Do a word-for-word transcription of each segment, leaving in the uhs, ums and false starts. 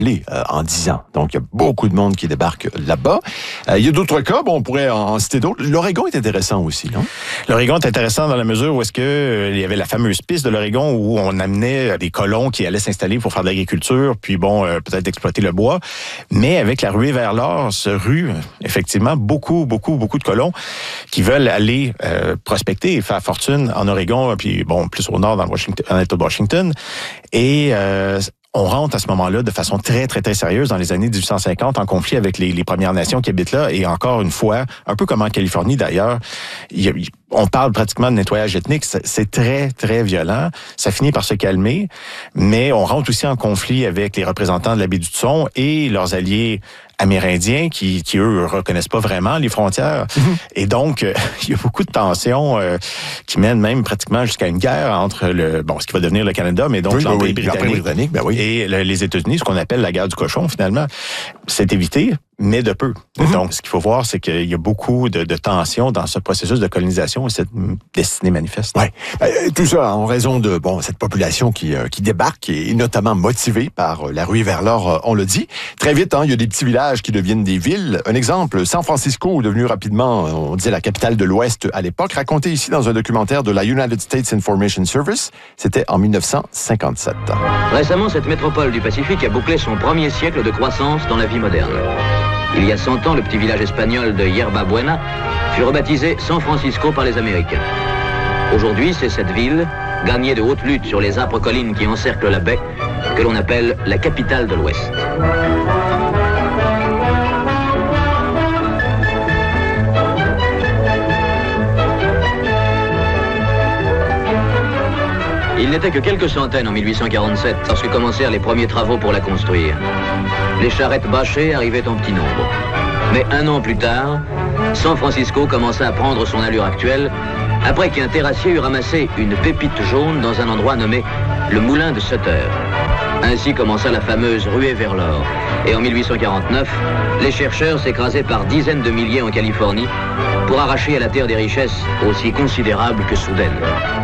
Euh, en dix ans. Donc, il y a beaucoup de monde qui débarque là-bas. Euh, il y a d'autres cas, bon, on pourrait en, en citer d'autres. L'Oregon est intéressant aussi, non? L'Oregon est intéressant dans la mesure où est-ce que euh, il y avait la fameuse piste de l'Oregon où on amenait des colons qui allaient s'installer pour faire de l'agriculture, puis bon, euh, peut-être exploiter le bois. Mais avec la ruée vers l'or se rue, effectivement, beaucoup, beaucoup, beaucoup de colons qui veulent aller euh, prospecter et faire fortune en Oregon, puis bon, plus au nord, dans le Washington, dans l'État de Washington. Et euh, on rentre à ce moment-là de façon très, très, très sérieuse dans les années dix-huit cent cinquante en conflit avec les, les Premières Nations qui habitent là. Et encore une fois, un peu comme en Californie d'ailleurs, il y a, on parle pratiquement de nettoyage ethnique. C'est très, très violent. Ça finit par se calmer, mais on rentre aussi en conflit avec les représentants de la baie d'Hudson et leurs alliés amérindiens qui, qui eux, reconnaissent pas vraiment les frontières. Mm-hmm. Et donc, euh, il y a beaucoup de tensions euh, qui mènent même pratiquement jusqu'à une guerre entre le bon, ce qui va devenir le Canada, mais donc oui, l'Empire oui, britannique, britannique ben oui. et le, les États-Unis, ce qu'on appelle la guerre du cochon, finalement. C'est évité, mais de peu. Mm-hmm. Donc, ce qu'il faut voir, c'est qu'il y a beaucoup de, de tensions dans ce processus de colonisation et cette destinée manifeste. Oui. Ben, tout ça en raison de bon cette population qui, euh, qui débarque et notamment motivée par euh, la ruée vers l'or, euh, on le dit. Très vite, hein, il y a des petits villages qui deviennent des villes. Un exemple, San Francisco, devenu rapidement, on disait la capitale de l'Ouest à l'époque, raconté ici dans un documentaire de la United States Information Service. C'était en dix-neuf cent cinquante-sept. Récemment, cette métropole du Pacifique a bouclé son premier siècle de croissance dans la vie moderne. Il y a cent ans, le petit village espagnol de Yerba Buena fut rebaptisé San Francisco par les Américains. Aujourd'hui, c'est cette ville, gagnée de haute lutte sur les âpres collines qui encerclent la baie, que l'on appelle la capitale de l'Ouest. Il n'était que quelques centaines en mille huit cent quarante-sept lorsque commencèrent les premiers travaux pour la construire. Les charrettes bâchées arrivaient en petit nombre. Mais un an plus tard, San Francisco commença à prendre son allure actuelle après qu'un terrassier eut ramassé une pépite jaune dans un endroit nommé le moulin de Sutter. Ainsi commença la fameuse ruée vers l'or. Et en mille huit cent quarante-neuf, les chercheurs s'écrasaient par dizaines de milliers en Californie pour arracher à la terre des richesses aussi considérables que soudaines.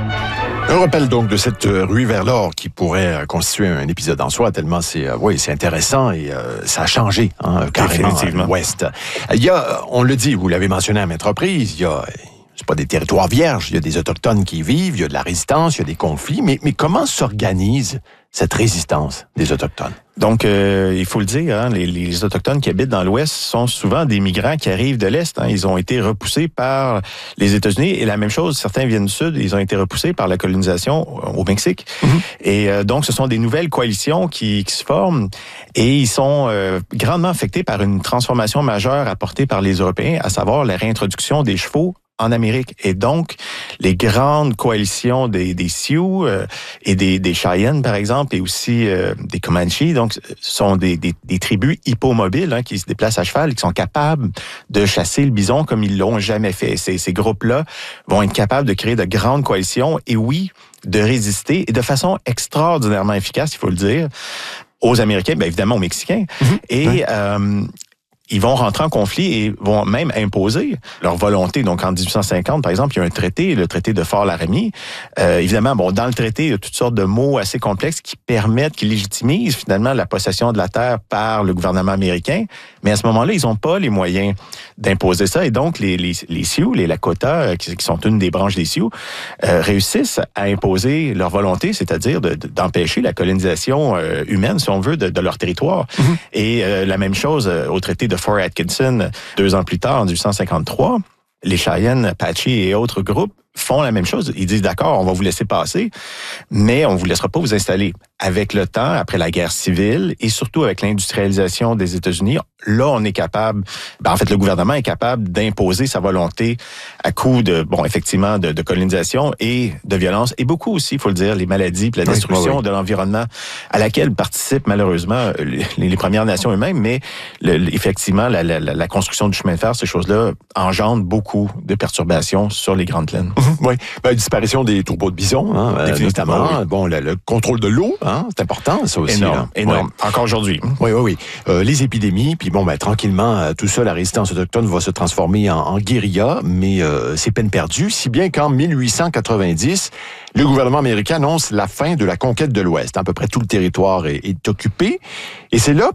Un rappel donc de cette ruée vers l'or qui pourrait constituer un épisode en soi, tellement c'est, euh, oui, c'est intéressant et euh, ça a changé, hein, carrément à l'Ouest. Il y a, on le dit, vous l'avez mentionné à maintes reprises, il y a, c'est pas des territoires vierges, il y a des Autochtones qui y vivent, il y a de la résistance, il y a des conflits, mais, mais comment s'organise cette résistance des Autochtones? Donc, euh, il faut le dire, hein, les, les Autochtones qui habitent dans l'Ouest sont souvent des migrants qui arrivent de l'Est. Hein. Ils ont été repoussés par les États-Unis. Et la même chose, certains viennent du Sud. Ils ont été repoussés par la colonisation au Mexique. Mm-hmm. Et euh, donc, ce sont des nouvelles coalitions qui, qui se forment. Et ils sont euh, grandement affectés par une transformation majeure apportée par les Européens, à savoir la réintroduction des chevaux en Amérique. Et donc, les grandes coalitions des, des Sioux euh, et des, des Cheyennes, par exemple, et aussi euh, des Comanches, donc, sont des, des, des tribus hippomobiles hein, qui se déplacent à cheval, qui sont capables de chasser le bison comme ils l'ont jamais fait. Ces, ces groupes-là vont être capables de créer de grandes coalitions et oui, de résister et de façon extraordinairement efficace, il faut le dire, aux Américains, bien évidemment aux Mexicains. Mm-hmm. Et oui. euh, ils vont rentrer en conflit et vont même imposer leur volonté. Donc, en dix-huit cent cinquante, par exemple, il y a un traité, le traité de Fort-Laramie. Euh, évidemment, bon, dans le traité, il y a toutes sortes de mots assez complexes qui permettent, qui légitimisent finalement la possession de la terre par le gouvernement américain. Mais à ce moment-là, ils n'ont pas les moyens d'imposer ça. Et donc, les, les, les Sioux, les Lakota, qui, qui sont une des branches des Sioux, euh, réussissent à imposer leur volonté, c'est-à-dire de, de, d'empêcher la colonisation euh, humaine, si on veut, de, de leur territoire. Mm-hmm. Et euh, la même chose euh, au traité de Fort Atkinson, deux ans plus tard, en dix-huit cent cinquante-trois, les Cheyennes, Apaches et autres groupes font la même chose. Ils disent, d'accord, on va vous laisser passer, mais on ne vous laissera pas vous installer. Avec le temps, après la guerre civile et surtout avec l'industrialisation des États-Unis, là, on est capable, ben, en fait, le gouvernement est capable d'imposer sa volonté à coup de, bon, effectivement, de, de colonisation et de violence. Et beaucoup aussi, il faut le dire, les maladies puis la destruction oui, oui. de l'environnement à laquelle participent malheureusement les, les Premières Nations eux-mêmes, mais le, effectivement, la, la, la construction du chemin de fer, ces choses-là engendrent beaucoup de perturbations sur les Grandes Plaines. Mmh, oui, ben, disparition des troupeaux de bisons, hein, euh, notamment. Oui. Bon, le, le contrôle de l'eau, hein, c'est important, ça aussi. Énorme, là. énorme. Ouais. Encore aujourd'hui. Oui, oui, oui. Euh, les épidémies, puis bon, ben, tranquillement, euh, tout ça, la résistance autochtone va se transformer en, en guérilla, mais euh, c'est peine perdue, si bien qu'en mille huit cent quatre-vingt-dix, le gouvernement américain annonce la fin de la conquête de l'Ouest. À peu près tout le territoire est, est occupé. Et c'est là,